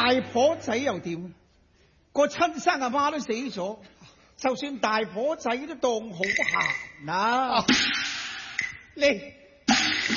大婆仔又點？個親生阿媽都死咗，就算大婆仔都當好閒啦。 你